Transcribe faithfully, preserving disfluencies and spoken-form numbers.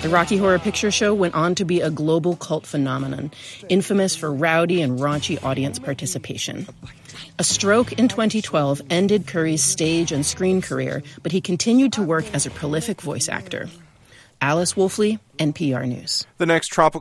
The Rocky Horror Picture Show went on to be a global cult phenomenon, infamous for rowdy and raunchy audience participation. A stroke in twenty twelve ended Curry's stage and screen career, but he continued to work as a prolific voice actor. Alice Wolfley, N P R News. The next tropical